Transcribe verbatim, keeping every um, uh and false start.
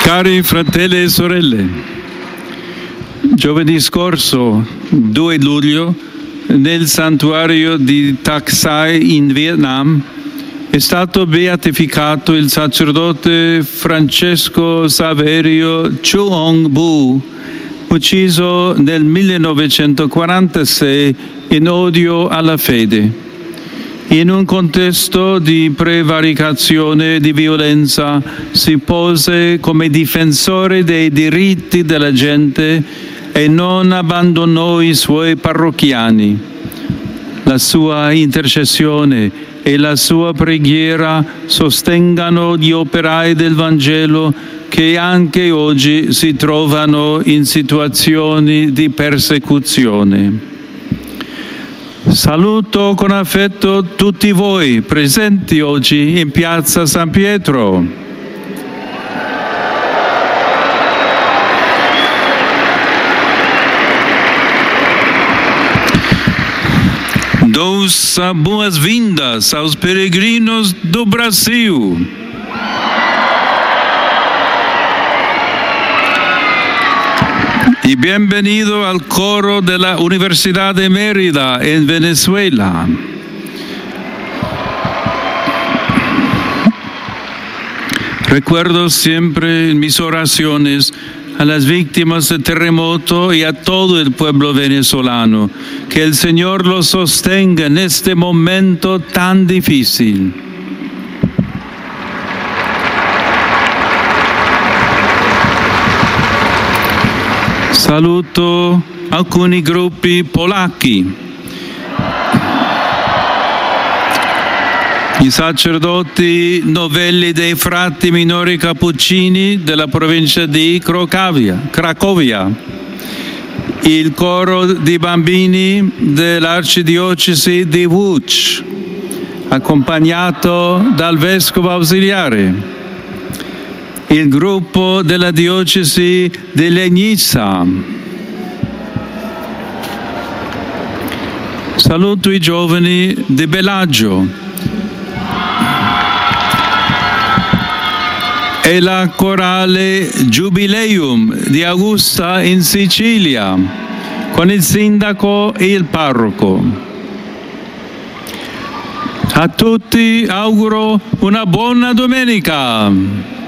Cari fratelli e sorelle, giovedì scorso, due luglio, nel santuario di Tak Sai in Vietnam, è stato beatificato il sacerdote Francesco Saverio Chuong Bu, ucciso nel millenovecentoquarantasei in odio alla fede. In un contesto di prevaricazione e di violenza si pose come difensore dei diritti della gente e non abbandonò i suoi parrocchiani. La sua intercessione e la sua preghiera sostengano gli operai del Vangelo che anche oggi si trovano in situazioni di persecuzione. Saluto con affetto tutti voi presenti oggi in piazza San Pietro. Dous boas-vindas aos peregrinos do Brasil. Y bienvenido al coro de la Universidad de Mérida en Venezuela. Recuerdo siempre en mis oraciones a las víctimas del terremoto y a todo el pueblo venezolano. Que el Señor los sostenga en este momento tan difícil. Saluto alcuni gruppi polacchi. I sacerdoti novelli dei frati minori cappuccini della provincia di Cracovia, Cracovia, il coro di bambini dell'arcidiocesi di Łódź, accompagnato dal vescovo ausiliare, il gruppo della diocesi di Legnica. Saluto i giovani di Bellagio e la corale Jubileum di Augusta in Sicilia, con il sindaco e il parroco. A tutti auguro una buona domenica.